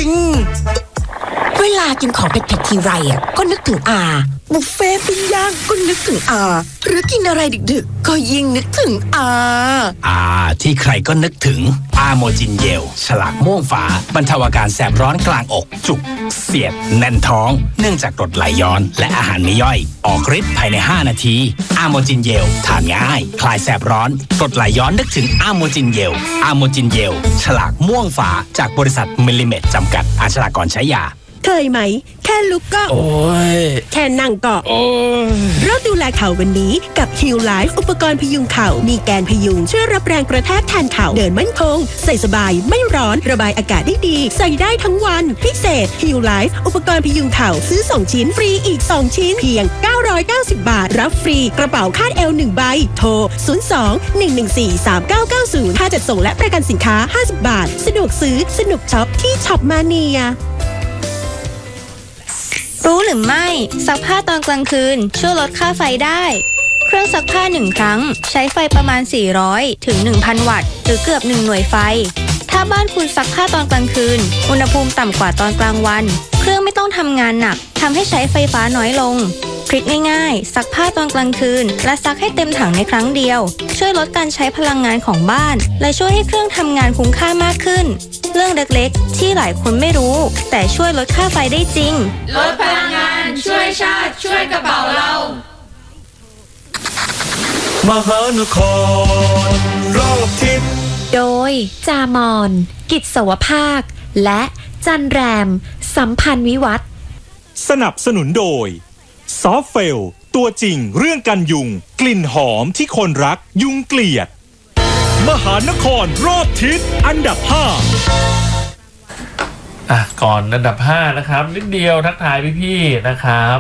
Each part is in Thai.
ริงๆเวลากินของเผ็ดๆทีไรอ่ะก็นึกถึงอาบุฟเฟ่ปิ้งย่างก็นึกถึงอาหรือกินอะไรดึกๆก็ยิ่งนึกถึงอาที่ใครก็นึกถึงอาโมจินเยลฉลากม่วงฝาบรรเทาอาการแสบร้อนกลางอกจุกเสียดแน่นท้องเนื่องจากกรดไหลย้อนและอาหารไม่ย่อยออกฤทธิ์ภายใน5นาทีอาโมจินเยลทานง่ายคลายแสบร้อนกรดไหลย้อนนึกถึงอาโมจินเยลอาโมจินเยลฉลากม่วงฝาจากบริษัทมิลลิเมตรจำกัดอ่านฉลากก่อนใช้ยาเคยไหมแค่ลุกก็โอ้ยแค่นั่งก็โอ้ยเริ่มดูแลเข่าวันนี้กับ Heal Life อุปกรณ์พยุงเข่ามีแกนพยุงช่วยรับแรงกระแทกแทนเข่าเดินมั่นคงใส่สบายไม่ร้อนระบายอากาศได้ดีใส่ได้ทั้งวันพิเศษ Heal Life อุปกรณ์พยุงเข่าซื้อ2ชิ้นฟรีอีก2ชิ้นเพียง990 บาทรับฟรีกระเป๋าคาดเอว1ใบโทร02-114-3990ค่าจัดส่งและประกันสินค้า50 บาทสะดวกซื้อสนุกช็อปที่ช็อปมาเนียรู้หรือไม่ซักผ้าตอนกลางคืนช่วยลดค่าไฟได้เครื่องซักผ้า1ครั้งใช้ไฟประมาณ400ถึง 1,000 วัตต์หรือเกือบ1หน่วยไฟถ้าบ้านคุณซักผ้าตอนกลางคืนอุณหภูมิต่ำกว่าตอนกลางวันเครื่องไม่ต้องทำงานหนักทำให้ใช้ไฟฟ้าน้อยลงทริคง่ายๆซักผ้าตอนกลางคืนและซักให้เต็มถังในครั้งเดียวช่วยลดการใช้พลังงานของบ้านและช่วยให้เครื่องทำงานคุ้มค่ามากขึ้นเรื่องเล็กๆที่หลายคนไม่รู้แต่ช่วยลดค่าไฟได้จริงลดพลังงานช่วยชาติช่วยกระเป๋าเรามหานครรอบทิศโดยจามอนกิจสวภาคและจันแรมสัมพันธ์วิวัฒน์สนับสนุนโดยซอฟเฟลตัวจริงเรื่องกันยุงกลิ่นหอมที่คนรักยุงเกลียดมหานครรอบทิศอันดับ5 ก่อนอันดับ5นะครับนิดเดียวทักทายพี่ๆนะครับ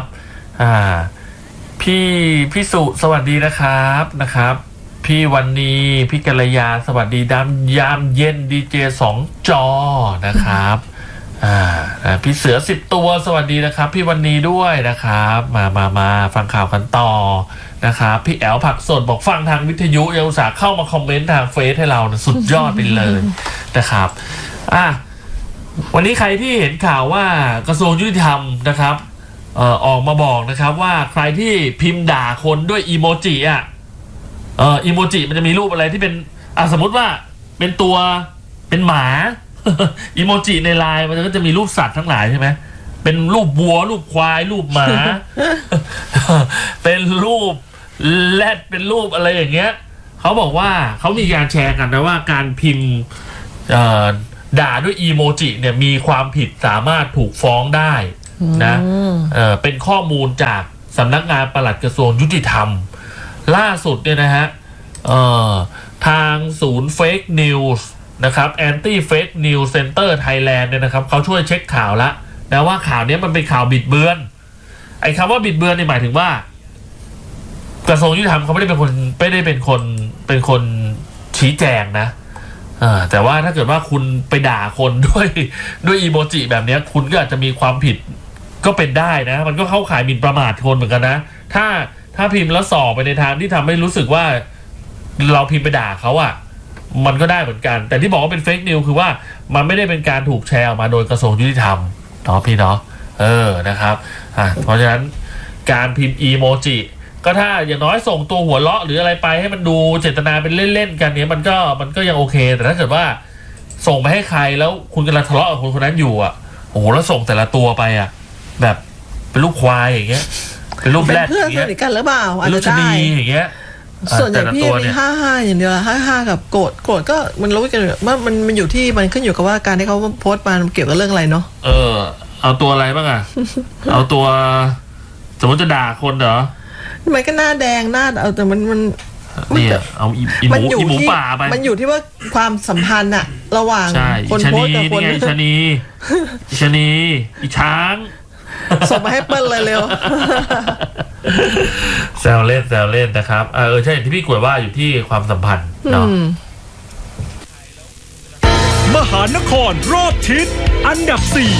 พี่สุสวัสดีนะครับพี่วันนี้พี่กัลยาสวัสดียามเย็นดีเจ2จอนะครับพี่เสือ10ตัวสวัสดีนะครับพี่วันนี้ด้วยนะครับมาฟังข่าวกันต่อนะครับพี่แอลผักสดบอกฟังทางวิทยุยังอุตส่าห์เข้ามาคอมเมนต์ทางเฟซให้เรานะสุดยอดไปเลยนะครับวันนี้ใครที่เห็นข่าวว่ากระทรวงยุติธรรมนะครับออกมาบอกนะครับว่าใครที่พิมพ์ด่าคนด้วยอีโมจิอีโมจิมันจะมีรูปอะไรที่เป็นสมมติว่าเป็นตัวเป็นหมาอีโมจิในไลน์มันก็จะมีรูปสัตว์ทั้งหลายใช่ไหมเป็นรูปวัวรูปควายรูปหมา เป็นรูปแรดเป็นรูปอะไรอย่างเงี้ยเขาบอกว่าเขามีการแชร์กันนะว่าการพิมพ์ด่าด้วยอีโมจิเนี่ยมีความผิดสามารถถูกฟ้องได้นะเป็นข้อมูลจากสำนักงานปลัดกระทรวงยุติธรรมล่าสุดเนี่ยนะฮะทางศูนย์เฟกนิวส์นะครับ Anti Fake News Center Thailand เนี่ยนะครับเขาช่วยเช็คข่าวละนะว่าข่าวนี้มันเป็นข่าวบิดเบือนไอ้คำว่าบิดเบือนนี่หมายถึงว่ากระทรวงยุติธรรมเขาไม่ได้เป็นคนชี้แจงนะแต่ว่าถ้าเกิดว่าคุณไปด่าคนด้วยอีโมจิแบบนี้คุณก็อาจจะมีความผิดก็เป็นได้นะมันก็เข้าข่ายหมิ่นประมาทคนเหมือนกันนะถ้าพิมพ์แล้วส่อไปในทางที่ทำให้รู้สึกว่าเราพิมพ์ไปด่าเขามันก็ได้เหมือนกันแต่ที่บอกว่าเป็นเฟกนิวคือว่ามันไม่ได้เป็นการถูกแชร์ออกมาโดยกระทรวงยุติธรรมเนาะพี่เนาะนะครับเพราะฉะนั้นการพิมพ์อีโมจิก็ถ้าอย่างน้อยส่งตัวหัวเราะหรืออะไรไปให้มันดูเจตนาเป็นเล่นๆกันเนี้ยมันก็ยังโอเคแต่ถ้าเกิดว่าส่งไปให้ใครแล้วคุณกำลังทะเลาะกับคนนั้นอยู่โอ้โหแล้วส่งแต่ละตัวไปแบบเป็นลูกควายอย่างเงี้ยเป็นรูปแรดอย่างเงี้ยเป็นเพื่อนสนิทกันหรือเปล่าอาจจะได้อย่างเงี้ยส่วนใหญ่พี่มี55อย่างเดียว55กับโกรธก็มันรู้กันว่ามันอยู่ที่มันขึ้นอยู่กับว่าการที่เขาโพสต์มาเกี่ยวกับเรื่องอะไรเนาะเอาตัวอะไรบ้างเอาตัวสมมติจะด่าคนเหรอทำไมก็หน้าแดงหน้าแต่มันเนี่ยเอาอีหมูป่าไปมันอยู่ที่ว่าความสัมพันธ์ระหว่างคนโพสต์กับคนชนีอีช้างส่งมาให้เปิ้ลเลยเร็วแซวเล่นนะครับใช่ที่พี่กวดว่าอยู่ที่ความสัมพันธ์เนาะมหหานครรอบทิศอันดับ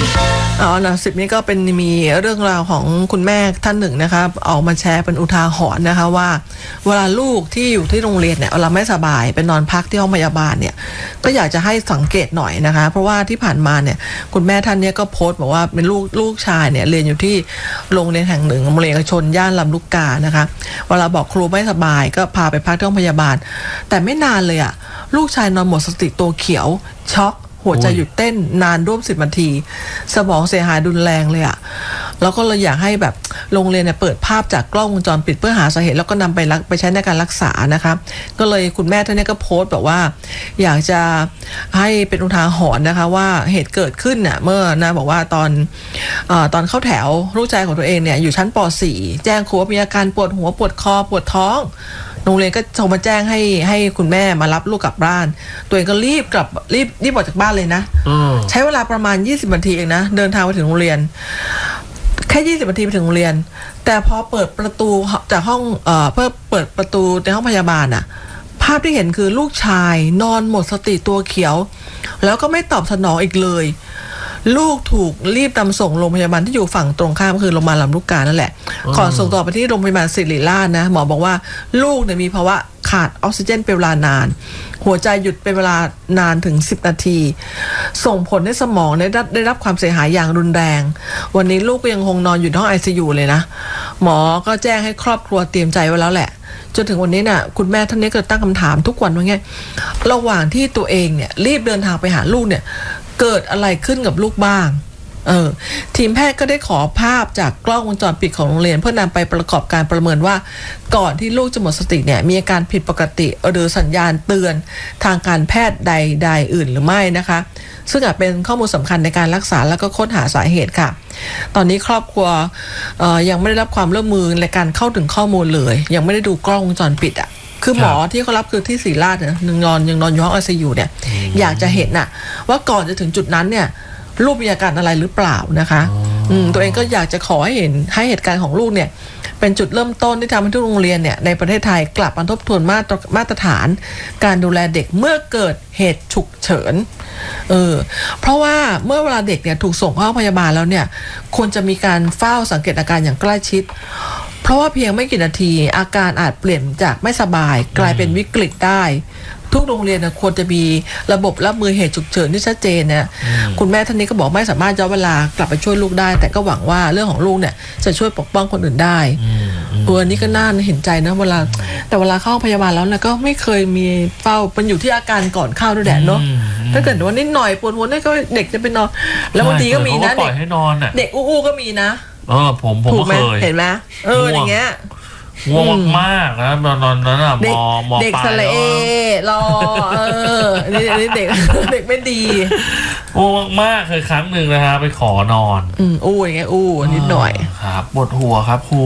4 อันดับ10นี้ก็เป็นมีเรื่องราวของคุณแม่ท่านหนึ่งนะครับออกมาแชร์เป็นอุทาหรณ์นะคะว่าเวลาลูกที่อยู่ที่โรงเรียนเนี่ยเวลาไม่สบายไปนอนพักที่ห้องพยาบาลเนี่ยก็อยากจะให้สังเกตหน่อยนะคะเพราะว่าที่ผ่านมาเนี่ยคุณแม่ท่านนี้ก็โพสต์บอกว่าเป็นลูกชายเนี่ยเรียนอยู่ที่โรงเรียนแห่งหนึ่งโรงเรียนเอกชนย่านลำลูกกานะคะเวลาบอกครูไม่สบายก็พาไปพักที่ห้องพยาบาลแต่ไม่นานเลยอะลูกชายนอนหมดสติตัวเขียวช็อกหัวใจหยุดเต้นนานร่วม10 นาทีสมองเสียหายรุนแรงเลยอะแล้วก็เลยอยากให้แบบโรงเรียนเนี่ยเปิดภาพจากกล้องวงจรปิดเพื่อหาสาเหตุแล้วก็นำไปใช้ในการรักษานะคะก็เลยคุณแม่ท่านนี้ก็โพสต์แบบว่าอยากจะให้เป็นอุทาหรณ์นะคะว่าเหตุเกิดขึ้นเนี่ยเมื่อนะบอกว่าตอนเข้าแถวลูกชายของตัวเองเนี่ยอยู่ชั้นป .4 แจ้งครูว่ามีอาการปวดหัวปวดคอปวดท้องโรงเรียนก็โทรมาแจ้งให้คุณแม่มารับลูกกลับบ้านตัวเองก็รีบออกจากบ้านเลยนะใช้เวลาประมาณ20 นาทีเองนะเดินทางไปถึงโรงเรียนแค่20 นาทีไปถึงโรงเรียนแต่พอเปิดประตูจากห้องเพื่อเปิดประตูในห้องพยาบาลน่ะภาพที่เห็นคือลูกชายนอนหมดสติตัวเขียวแล้วก็ไม่ตอบสนองอีกเลยลูกถูกรีบนำส่งโรงพยาบาลที่อยู่ฝั่งตรงข้ามคือโรงพยาบาลลำลูกกานั่นแหละก่อนส่งต่อไปที่โรงพยาบาลศิริราชนะหมอบอกว่าลูกเนี่ยมีภาวะขาดออกซิเจนเป็นเวลานานหัวใจหยุดเป็นเวลานานถึง10 นาทีส่งผลให้สมองได้รับความเสียหายอย่างรุนแรงวันนี้ลูกก็ยังคงนอนอยู่ในห้อง ICU เลยนะหมอก็แจ้งให้ครอบครัวเตรียมใจไว้แล้วแหละจนถึงวันนี้น่ะคุณแม่ท่านนี้ก็ตั้งคำถามทุกวันว่าไงระหว่างที่ตัวเองเนี่ยรีบเดินทางไปหาลูกเนี่ยเกิดอะไรขึ้นกับลูกบ้างทีมแพทย์ก็ได้ขอภาพจากกล้องวงจรปิดของโรงเรียนเพื่อนำไปประกอบการประเมินว่าก่อนที่ลูกจะหมดสติเนี่ยมีอาการผิดปกติหรือสัญญาณเตือนทางการแพทย์ใดๆอื่นหรือไม่นะคะซึ่งอาจเป็นข้อมูลสำคัญในการรักษาแล้วก็ค้นหาสาเหตุค่ะตอนนี้ครอบครัวยังไม่ได้รับความร่วมมือในการเข้าถึงข้อมูลเลยยังไม่ได้ดูกล้องวงจรปิดอ่ะคือหมอที่เขารับคือที่ศิริราชเนี่ยยังนอนอยู่ห้อง ICU เนี่ยอยากจะเห็นน่ะว่าก่อนจะถึงจุดนั้นเนี่ยลูกมีอาการอะไรหรือเปล่านะคะตัวเองก็อยากจะขอให้เห็นให้เหตุการณ์ของลูกเนี่ยเป็นจุดเริ่มต้นที่ทำให้ทุกโรงเรียนเนี่ยในประเทศไทยกลับมาทบทวนมาตรฐานการดูแลเด็กเมื่อเกิดเหตุฉุกเฉินเพราะว่าเมื่อเวลาเด็กเนี่ยถูกส่งเข้าพยาบาลแล้วเนี่ยควรจะมีการเฝ้าสังเกตอาการอย่างใกล้ชิดเพราะว่าเพียงไม่กี่นาทีอาการอาจเปลี่ยนจากไม่สบายกลายเป็นวิกฤตได้ทุกโรงเรียนนะควรจะมีระบบรับมือเหตุฉุกเฉินที่ชัดเจนนะคุณแม่ท่านนี้ก็บอกไม่สามารถย้อนเวลากลับไปช่วยลูกได้แต่ก็หวังว่าเรื่องของลูกเนี่ยจะช่วยปกป้องคนอื่นได้ตัวนี้ก็น่าเห็นใจนะเวลาเข้าพยาบาลแล้วนะก็ไม่เคยมีเฝ้าเป็นอยู่ที่อาการก่อนเข้าด้วยแดดเนาะถ้าเกิดว่านิดหน่อยปวดหัวนี่ก็เด็กจะไปนอนแล้วบางทีก็มีนะเด็กอู้ก็มีนะผมก็เคยเห็นไหมอย่างเงี้ยง่วงมากนะตอนนั้นอ่ะมอเด็กสละรอนี่เด็กไม่ดีง่วงมากเคยครั้งหนึ่งนะฮะไปขอนอนอย่างเงี้ยนิดหน่อยครับปวดหัวครับครู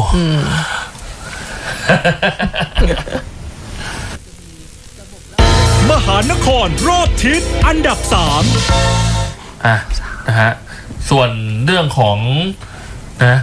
มหานครรอบทิศอันดับ3 นะฮะส่วนเรื่องของนะ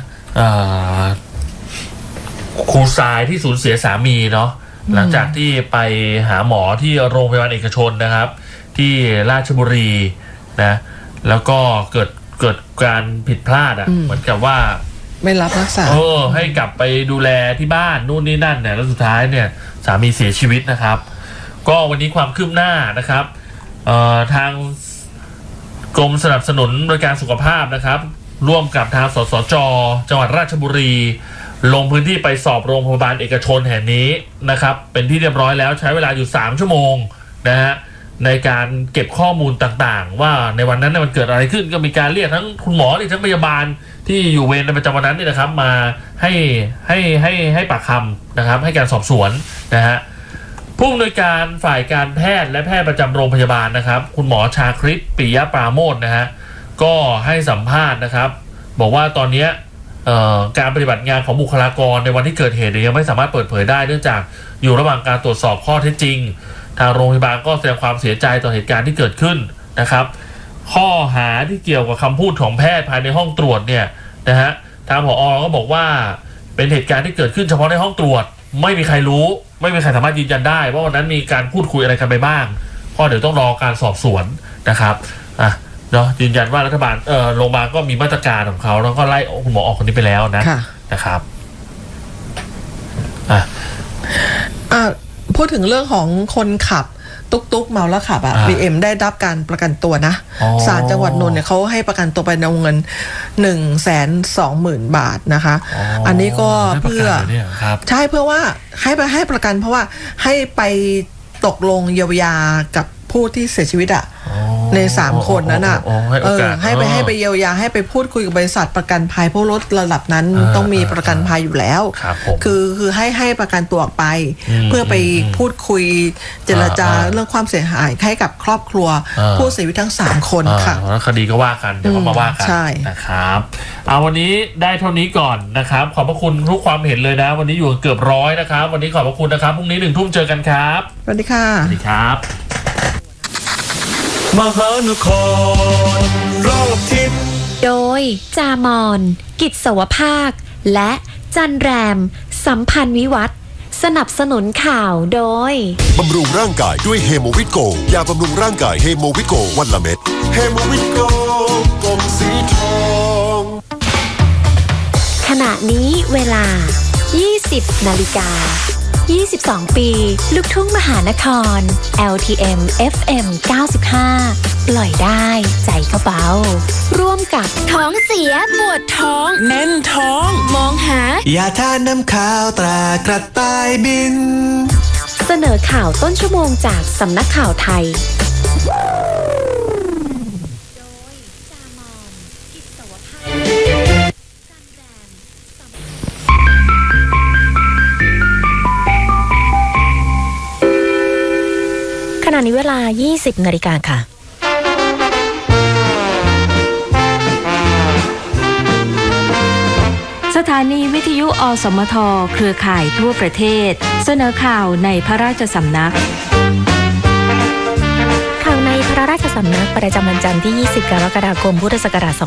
ครูทรายที่สูญเสียสามีเนาะหลังจากที่ไปหาหมอที่โรงพยาบาลเอกชนนะครับที่ราชบุรีนะแล้วก็เกิดการผิดพลาดเหมือนกับว่าไม่รับรักษาให้กลับไปดูแลที่บ้านนู่นนี่นั่นเนี่ยแล้วสุดท้ายเนี่ยสามีเสียชีวิตนะครับก็วันนี้ความคืบหน้านะครับทางกรมสนับสนุนบริการสุขภาพนะครับร่วมกับทางสสจ.จังหวัดราชบุรีลงพื้นที่ไปสอบโรงพยาบาลเอกชนแห่งนี้นะครับเป็นที่เรียบร้อยแล้วใช้เวลาอยู่3 ชั่วโมงนะฮะในการเก็บข้อมูลต่างๆว่าในวันนั้นมันเกิดอะไรขึ้นก็มีการเรียกทั้งคุณหมอทั้งพยาบาลที่อยู่เวรในประจำวันนั้นนี่นะครับมาให้ปากคำนะครับให้การสอบสวนนะฮะผู้อำนวยการฝ่ายการแพทย์และแพทย์ประจำโรงพยาบาลนะครับคุณหมอชาคริตปิยปราโมชนะฮะก็ให้สัมภาษณ์นะครับบอกว่าตอนนี้การปฏิบัติงานของบุคลากรในวันที่เกิดเหตุยังไม่สามารถเปิดเผยได้เนื่องจากอยู่ระหว่างการตรวจสอบข้อเท็จจริงทางโรงพยาบาลก็แสดงความเสียใจต่อเหตุการณ์ที่เกิดขึ้นนะครับข้อหาที่เกี่ยวกับคำพูดของแพทย์ภายในห้องตรวจเนี่ยนะฮะทางผอ.ก็บอกว่าเป็นเหตุการณ์ที่เกิดขึ้นเฉพาะในห้องตรวจไม่มีใครรู้ไม่มีใครสามารถยืนยันได้ว่าวันนั้นมีการพูดคุยอะไรกันไปบ้างเพราะเดี๋ยวต้องรอการสอบสวนนะครับเนาะยืนยันว่ารัฐบาลโรงพยาบาลก็มีมาตรการของเขาแล้วก็ไล่คุณหมอออกคนนี้ไปแล้วนะครับพูดถึงเรื่องของคนขับตุ๊กเมาแล้วขับBM ได้รับการประกันตัวนะศาลจังหวัดนนท์เนี่ยเขาให้ประกันตัวไปในวงเงิน 120,000 บาทนะคะอันนี้ก็เพื่อใช่เพื่อว่าให้ประกันเพราะว่าให้ไปตกลงเยียวยากับผู้ที่เสียชีวิตใน3คนนั้นให้ไปเยียวยาให้ไปพูดคุยกับบริษัทประกันภัยเพราะรถระดับนั้นต้องมีประกันภัยอยู่แล้วคือให้ประกันตัวออกไปเพื่อไปพูดคุยเจรจาเรื่องความเสียหายให้กับครอบครัวผู้เสียชีวิตทั้ง3คนค่ะคดีก็ว่ากันเดี๋ยวมาว่ากันนะครับวันนี้ได้เท่านี้ก่อนนะครับขอบพระคุณทุกความเห็นเลยนะวันนี้อยู่เกือบ100นะครับวันนี้ขอบพระคุณนะครับพรุ่งนี้ 1 ทุ่มเจอกันครับสวัสดีค่ะสวัสดีครับมหานครรอบทิศโดยจามอนกิจสวภาคและจันแรมสัมพันธ์วิวัฒน์สนับสนุนข่าวโดยบำรุงร่างกายด้วยเฮโมวิโกยาบำรุงร่างกายเฮโมวิโกวันละเม็ดเฮโมวิโกกลมสีทองขณะนี้เวลา 20 นาฬิกา22 ปีลูกทุ่งมหานคร LTM FM 95 ปล่อยได้ใจก็เบาร่วมกับท้องเสียปวดท้องแน่นท้องมองหายาทานน้ำข้าวตรากระต่ายบินเสนอข่าวต้นชั่วโมงจากสำนักข่าวไทยขณะนี้เวลา 20 นาฬิกาค่ะสถานีวิทยุอสมทเครือข่ายทั่วประเทศเสนอข่าวในพระราชสำนักข่าวในพระราชสำนักประจำวันจันทร์ที่ 20 กรกฎาคม พุทธศักราช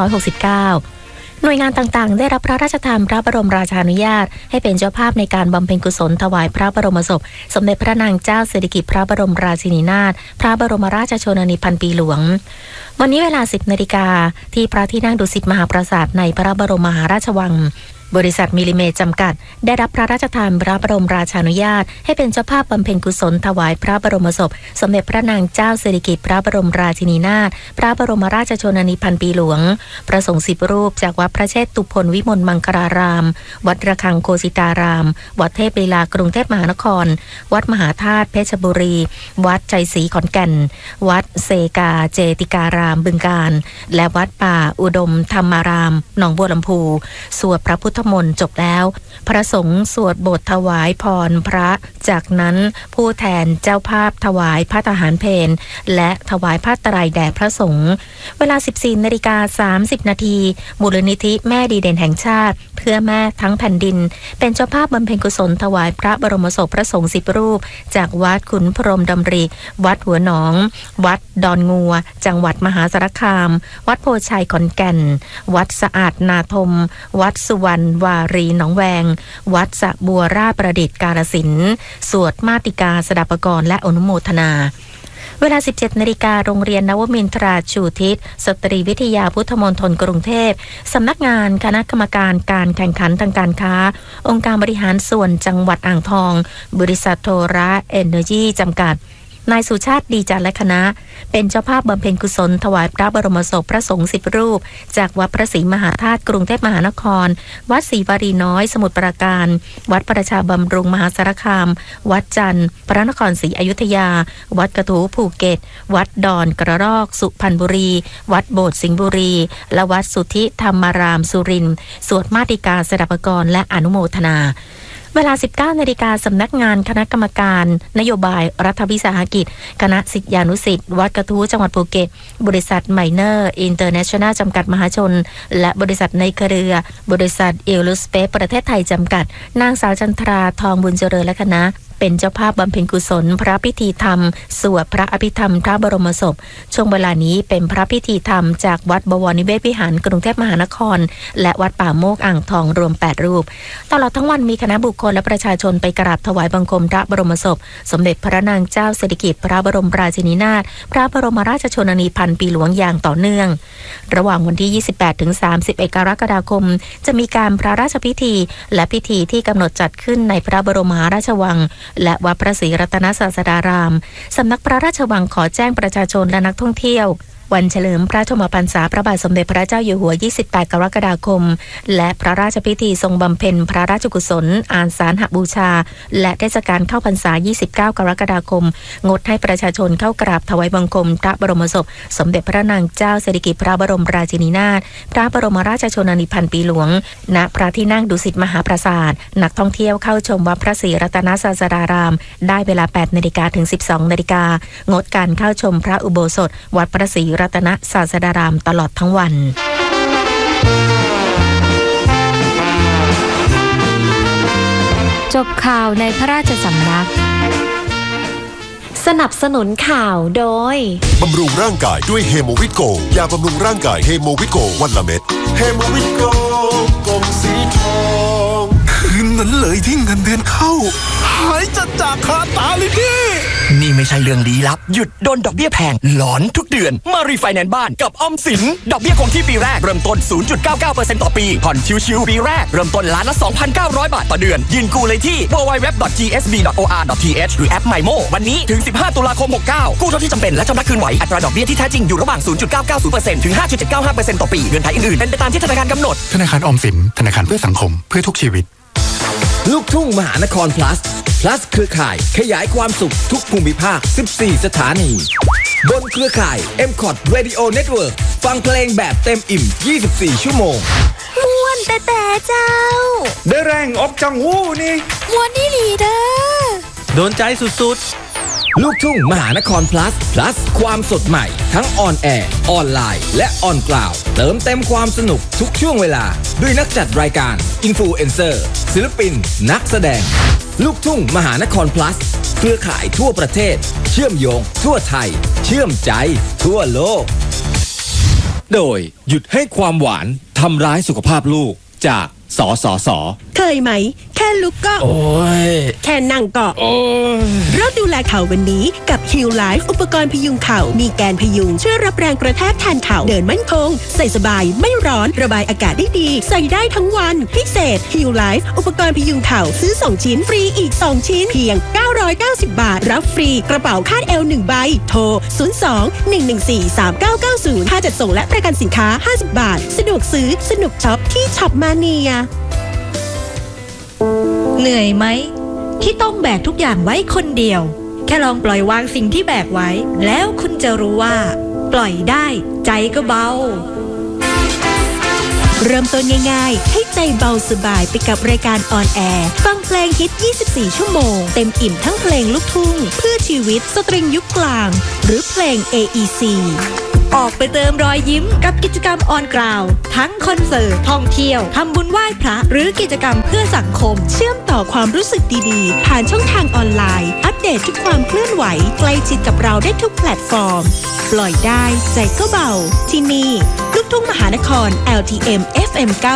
2569หน่วยงานต่างๆได้รับพระราชทานพระบรมราชานุญาตให้เป็นเจ้าภาพในการบำเพ็ญกุศลถวายพระบรมศพสมเด็จพระนางเจ้าสิริกิติ์พระบรมราชินีนาถพระบรมราชชนนีพันปีหลวงวันนี้เวลา 10 นาฬิกาที่พระที่นั่งดุสิตมหาปราสาทในพระบรมมหาราชวังบริษัทมิลลิเมตรจำกัดได้รับพระราชทานพระบรมราชานุญาตให้เป็นเจ้าภาพบำเพ็ญกุศลถวายพระบรมศพสมเด็จพระนางเจ้าสิริกิติ์พระบรมราชินีนาถพระบรมราชชนนีพันปีหลวงพระสงฆ์10 รูปจากวัดพระเชตุพนวิมลมังคลารามวัดระฆังโคสิตารามวัดเทพลีลากรุงเทพมหานครวัดมหาธาตุเพชรบุรีวัดใจศรีขอนแก่นวัดเซกาเจติการามบึงกาฬและวัดป่าอุดมธรรมารามหนองบัวลำพูสวดพระพุทธมนต์จบแล้วพระสงฆ์สวดบทถวายพรพระจากนั้นผู้แทนเจ้าภาพถวายพระทหารเพลและถวายผ้าไตรแด่พระสงฆ์เวลา 14:30 นาทีมูลนิธิแม่ดีเด่นแห่งชาติเพื่อแม่ทั้งแผ่นดินเป็นเจ้าภาพบำเพ็ญกุศลถวายพระบรมศพพระสงฆ์10 รูปจากวัดขุนพรหมดำริวัดหัวหนองวัดดอนงัวจังหวัดมหาสารคามวัดโพชัยขอนแก่นวัดสะอาดนาทมวัดสุวรรณวารีหนองแวงวัดสะบัวราชประดิษฐ์กาฬสินธุ์สวดมาติกาสดับกรและอนุโมทนาเวลา 17 นาฬิกาโรงเรียนนวมินทราชูทิศสตรีวิทยาพุทธมณฑลกรุงเทพสำนักงานคณะกรรมการการแข่งขันทางการค้าองค์การบริหารส่วนจังหวัดอ่างทองบริษัทโทระเอเนอร์จีจำกัดนายสุชาติดีจันทร์และคณะเป็นเจ้าภาพบำเพ็ญกุศลถวายพระบรมศพพระสงฆ์10 รูปจากวัดพระศรีมหาธาตุกรุงเทพมหานครวัดศรีวารีน้อยสมุทรปราการวัดประชาบำรุงมหาสารคามวัดจันทร์พระนครศรีอยุธยาวัดกระทู้ภูเก็ตวัดดอนกระรอกสุพรรณบุรีวัดโบสถ์สิงห์บุรีและวัดสุทธิธรรมารามสุรินทร์สวดมาติกาสดับกรและอนุโมทนาเวลา 19 นาฬิกาสำนักงานคณะกรรมการนโยบายรัฐวิสาหกิจคณะศิษยานุศิษย์วัดกระทู้จังหวัดภูเก็ตบริษัทไมเนอร์อินเตอร์เนชั่นแนลจำกัดมหาชนและบริษัทในเครือบริษัทเอลลูสเปซประเทศไทยจำกัดนางสาวจันทราทองบุญเจริญและคณะเป็นเจ้าภาพบำเพ็ญกุศลพระพิธีธรรมสวดพระอภิธรรมพระบรมศพช่วงเวลานี้เป็นพระพิธีธรรมจากวัดบวรนิเวศวิหารกรุงเทพมหานครและวัดป่าโมกอ่างทองรวม8รูปตลอดทั้งวันมีคณะบุคคลและประชาชนไปกราบถวายบังคมพระบรมศพสมเด็จพระนางเจ้าสิริกิติ์พระบรมราชินีนาถพระบรมราชชนนีพันปีหลวงอย่างต่อเนื่องระหว่างวันที่28ถึง31กรกฎาคมจะมีการพระราชพิธีและพิธีที่กำหนดจัดขึ้นในพระบรมมหาราชวังและวัดพระศรีรัตนศาสดารามสำนักพระราชวังขอแจ้งประชาชนและนักท่องเที่ยววันเฉลิมพระชนมพรรษาพระบาทสมเด็จพระเจ้าอยู่หัว28กรกฎาคมและพระราชพิธีทรงบำเพ็ญพระราชกุศลอาสาฬหบูชาและเทศกาลเข้าพรรษา29กรกฎาคมงดให้ประชาชนเข้ากราบถวายบังคมพระบรมศพสมเด็จพระนางเจ้าสิริกิติ์พระบรมราชินีนาถพระบรมราชชนนีพันปีหลวงณพระที่นั่งดุสิตมหาปราสาทนักท่องเที่ยวเข้าชมวัดพระศรีรัตนศาสดารามได้เวลา 8 นาฬิกาถึง 12 นาฬิกางดการเข้าชมพระอุโบสถวัดพระศรีรัตนศาสดารามตลอดทั้งวันจบข่าวในพระราชสำนักสนับสนุนข่าวโดยบำรุงร่างกายด้วยเฮโมวิโกยาบำรุงร่างกายเฮโมวิโกวันละเม็ดเฮโมวิโกกล่องสีทองคืนนั้นเลยที่เงินเดือนเข้าหายจากคาตาเลยพี่นี่ไม่ใช่เรื่องลี้ลับหยุดโดนดอกเบี้ยแพงหลอนทุกเดือนมารีไฟแนนซ์บ้านกับออมสินดอกเบี้ยคงที่ปีแรกเริ่มต้น 0.99% ต่อปีผ่อนชิวๆปีแรกเริ่มต้นล้านละ 2,900 บาทต่อเดือนยืนกู้เลยที่ www.gsb.or.th หรือแอป MyMo วันนี้ถึง15ตุลาคม69กู้เท่าที่จำเป็นและชำระคืนไหวอัตราดอกเบี้ยที่แท้จริงอยู่ระหว่าง 0.990% ถึง 5.795% ต่อปีเงื่อนไขอื่นๆเป็นไปตามที่ธนาคารกำหนดธนาคารออมสินธนาคารเพื่อสังคมเพื่อทุกชีวิตลูกทุ่งมหานคร plus เครือข่ายขยายความสุขทุกภูมิภาค14สถานีบนเครือข่าย MCOT Radio Network ฟังเพลงแบบเต็มอิ่ม24ชั่วโมงม่วนแต่เจ้าได้แรงออกจังหู้นี่ม่วนนี่ลีเด้อโดนใจสุดๆลูกทุ่งมหานคร plus ความสดใหม่ทั้งออนแอร์ออนไลน์และออนกลาวด์เติมเต็มความสนุกทุกช่วงเวลาด้วยนักจัดรายการอินฟลูเอนเซอร์ศิลปินนักแสดงลูกทุ่งมหานคร plus เครือข่ายทั่วประเทศเชื่อมโยงทั่วไทยเชื่อมใจทั่วโลกโดยหยุดให้ความหวานทำร้ายสุขภาพลูกจากสสเคยไหมแค่ลุกก็โอ้ยแค่นั่งก็โอ้ยเริ่มดูแลเข่าวันนี้กับฮิลไลฟ์อุปกรณ์พยุงเข่ามีแกนพยุงช่วยรับแรงกระแทกแทนเข่าเดินมั่นคงใส่สบายไม่ร้อนระบายอากาศได้ดีใส่ได้ทั้งวันพิเศษฮิลไลฟ์อุปกรณ์พยุงเข่าซื้อ2ชิ้นฟรีอีก2ชิ้นเพียง990 บาทรับฟรีกระเป๋าคาดเอว1ใบโทร02-114-3990ค่าจัดส่งและประกันสินค้า50 บาทสะดวกซื้อสนุกช็อปที่ช็อปมาเนียเหนื่อยไหมที่ต้องแบกทุกอย่างไว้คนเดียวแค่ลองปล่อยวางสิ่งที่แบกไว้แล้วคุณจะรู้ว่าปล่อยได้ใจก็เบาเริ่มต้นง่ายๆให้ใจเบาสบายไปกับรายการออนแอร์ฟังเพลงฮิต24ชั่วโมงเต็มอิ่มทั้งเพลงลูกทุ่งเพื่อชีวิตสตริงยุคกลางหรือเพลง AEC ออกไปเติมรอยยิ้มกับกิจกรรมออนกราวทั้งคอนเสิร์ตท่องเที่ยวทำบุญไหว้พระหรือกิจกรรมเพื่อสังคมเชื่อมต่อความรู้สึกดีๆผ่านช่องทางออนไลน์อัปเดตทุกความเคลื่อนไหวใกล้ชิดกับเราได้ทุกแพลตฟอร์มปล่อยได้ใจก็เบาที่นี่ลูกทุ่งมหานคร LTM FM 95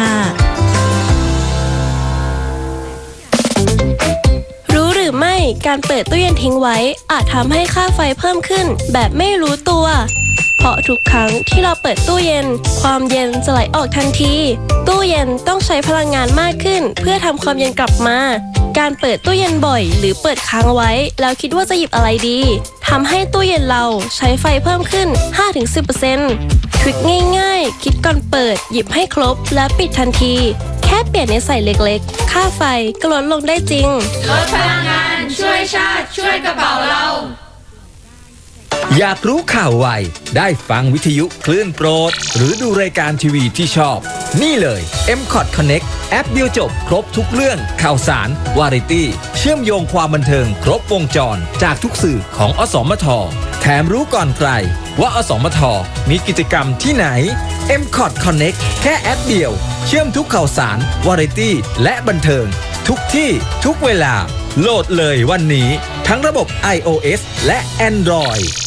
รู้หรือไม่การเปิดตู้เย็นทิ้งไว้อาจทำให้ค่าไฟเพิ่มขึ้นแบบไม่รู้ตัวเพราะทุกครั้งที่เราเปิดตู้เย็นความเย็นจะไหลออกทันทีตู้เย็นต้องใช้พลังงานมากขึ้นเพื่อทำความเย็นกลับมาการเปิดตู้เย็นบ่อยหรือเปิดค้างไว้แล้วคิดว่าจะหยิบอะไรดีทำให้ตู้เย็นเราใช้ไฟเพิ่มขึ้น 5-10% ทริคง่ายๆคิดก่อนเปิดหยิบให้ครบและปิดทันทีแค่เปลี่ยนในใส่เล็กๆค่าไฟก็ลดลงได้จริงลดพลังงานช่วยชาติช่วยกระเป๋าเราอยากรู้ข่าวไวได้ฟังวิทยุคลื่นโปรดหรือดูรายการทีวีที่ชอบนี่เลย MCOT Connect แอปเดียวจบครบทุกเรื่องข่าวสารวาไรตี้เชื่อมโยงความบันเทิงครบวงจรจากทุกสื่อของอสมทแถมรู้ก่อนใครว่าอสมทมีกิจกรรมที่ไหน MCOT Connect แค่แอปเดียวเชื่อมทุกข่าวสารวาไรตี้และบันเทิงทุกที่ทุกเวลาโหลดเลยวันนี้ทั้งระบบ iOS และ Android